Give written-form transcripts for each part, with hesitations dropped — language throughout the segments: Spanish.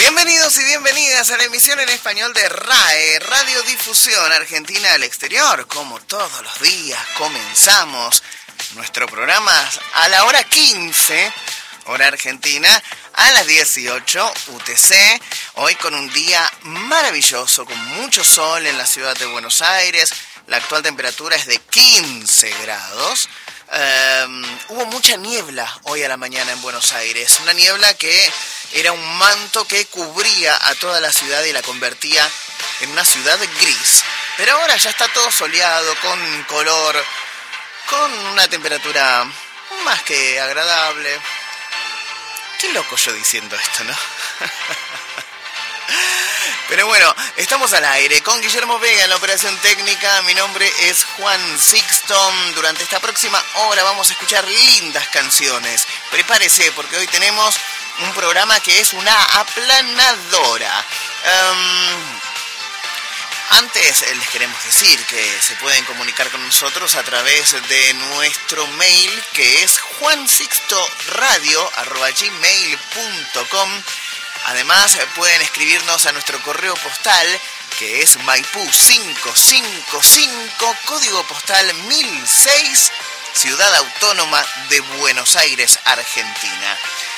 Bienvenidos y bienvenidas a la emisión en español de RAE, Radiodifusión Argentina al Exterior. Como todos los días, comenzamos nuestro programa a la hora 15, hora argentina, a las 18 UTC. Hoy con un día maravilloso, con mucho sol en la ciudad de Buenos Aires. La actual temperatura es de 15 grados. Hubo mucha niebla hoy a la mañana en Buenos Aires. Una niebla que era un manto que cubría a toda la ciudad y la convertía en una ciudad gris. Pero ahora ya está todo soleado, con color, con una temperatura más que agradable. Qué loco yo diciendo esto, ¿no? Pero bueno, estamos al aire con Guillermo Vega en la operación técnica. Mi nombre es Juan Sixto. Durante esta próxima hora vamos a escuchar lindas canciones. Prepárese porque hoy tenemos un programa que es una aplanadora. Antes les queremos decir que se pueden comunicar con nosotros a través de nuestro mail, que es juansixtoradio@gmail.com. Además pueden escribirnos a nuestro correo postal, que es Maipú 555, código postal 1006, Ciudad Autónoma de Buenos Aires, Argentina.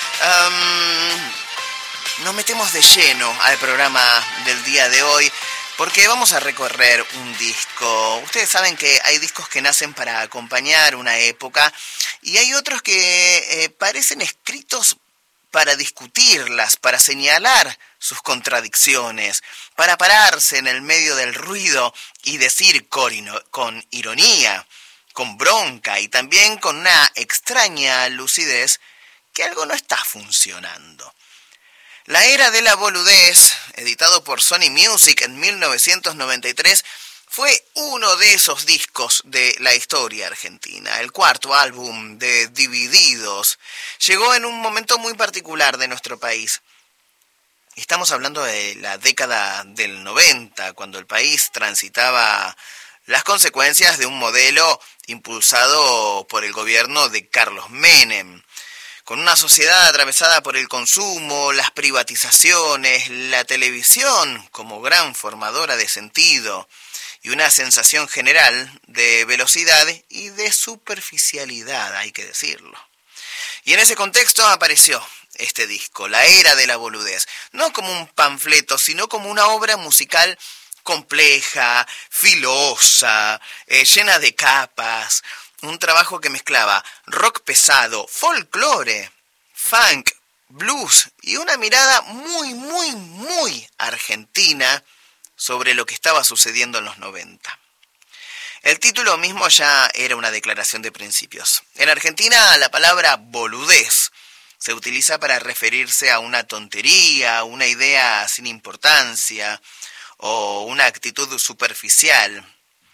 Nos metemos de lleno al programa del día de hoy, porque vamos a recorrer un disco. Ustedes saben que hay discos que nacen para acompañar una época y hay otros que parecen escritos para discutirlas, para señalar sus contradicciones, para pararse en el medio del ruido y decir con ironía, con bronca y también con una extraña lucidez que algo no está funcionando. La era de la boludez, editado por Sony Music en 1993, fue uno de esos discos de la historia argentina. El cuarto álbum de Divididos llegó en un momento muy particular de nuestro país. Estamos hablando de la década del 90, cuando el país transitaba las consecuencias de un modelo impulsado por el gobierno de Carlos Menem. Con una sociedad atravesada por el consumo, las privatizaciones, la televisión como gran formadora de sentido y una sensación general de velocidad y de superficialidad, hay que decirlo. Y en ese contexto apareció este disco, La Era de la Boludez, no como un panfleto, sino como una obra musical compleja, filosa, llena de capas. Un trabajo que mezclaba rock pesado, folclore, funk, blues y una mirada muy argentina sobre lo que estaba sucediendo en los 90. El título mismo ya era una declaración de principios. En Argentina la palabra boludez se utiliza para referirse a una tontería, una idea sin importancia o una actitud superficial.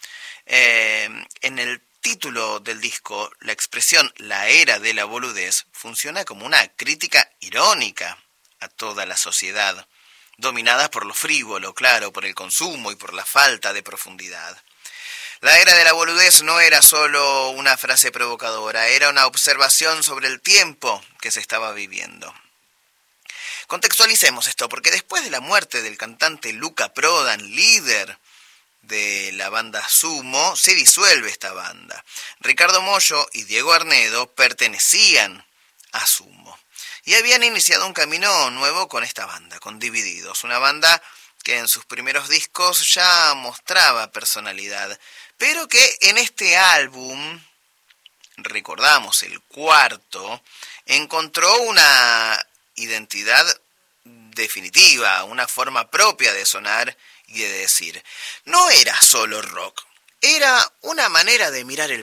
En el título del disco, la expresión La Era de la Boludez funciona como una crítica irónica a toda la sociedad, dominada por lo frívolo, claro, por el consumo y por la falta de profundidad. La Era de la Boludez no era solo una frase provocadora, era una observación sobre el tiempo que se estaba viviendo. Contextualicemos esto, porque después de la muerte del cantante Luca Prodan, líder de la banda Sumo, se disuelve esta banda. Ricardo Mollo y Diego Arnedo pertenecían a Sumo y habían iniciado un camino nuevo con esta banda, con Divididos, una banda que en sus primeros discos ya mostraba personalidad, pero que en este álbum, recordamos el cuarto, encontró una identidad definitiva, una forma propia de sonar y de decir. No era solo rock, era una manera de mirar el